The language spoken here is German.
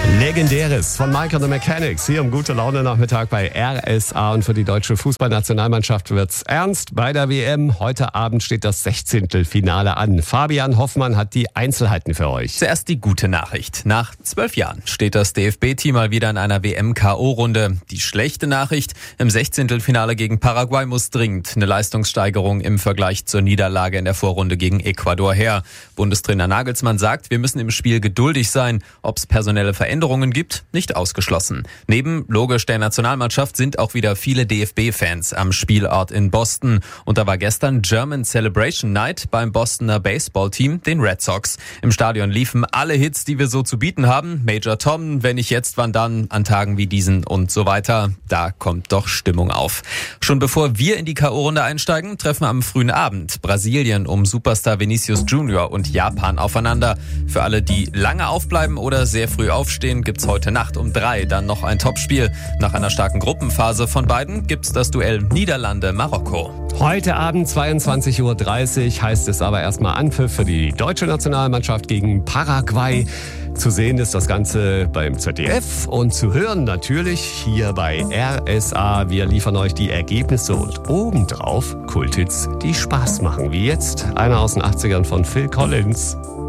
Legendäres von Mike and the Mechanics hier im Gute-Laune-Nachmittag bei RSA. Und für die deutsche Fußballnationalmannschaft wird's ernst bei der WM. Heute Abend steht das 16. Finale an. Fabian Hoffmann hat die Einzelheiten für euch. Zuerst die gute Nachricht. Nach 12 Jahren steht das DFB-Team mal wieder in einer WM-KO-Runde. Die schlechte Nachricht: Im 16. Finale gegen Paraguay muss dringend eine Leistungssteigerung im Vergleich zur Niederlage in der Vorrunde gegen Ecuador her. Bundestrainer Nagelsmann sagt, wir müssen im Spiel geduldig sein. Ob es personelle Veränderungen gibt, nicht ausgeschlossen. Neben logisch der Nationalmannschaft sind auch wieder viele DFB-Fans am Spielort in Boston. Und da war gestern German Celebration Night beim Bostoner Baseballteam, den Red Sox. Im Stadion liefen alle Hits, die wir so zu bieten haben. Major Tom, Wenn nicht jetzt, wann dann, an Tagen wie diesen und so weiter. Da kommt doch Stimmung auf. Schon bevor wir in die K.O.-Runde einsteigen, treffen am frühen Abend Brasilien um Superstar Vinicius Junior und Japan aufeinander. Für alle, die lange aufbleiben oder sehr früh aufstehen, gibt's heute Nacht um 3 dann noch ein Topspiel. Nach einer starken Gruppenphase von beiden gibt's das Duell Niederlande-Marokko. Heute Abend 22.30 Uhr heißt es aber erstmal Anpfiff für die deutsche Nationalmannschaft gegen Paraguay. Zu sehen ist das Ganze beim ZDF und zu hören natürlich hier bei RSA. Wir liefern euch die Ergebnisse und obendrauf Kulthits, die Spaß machen. Wie jetzt einer aus den 80ern von Phil Collins.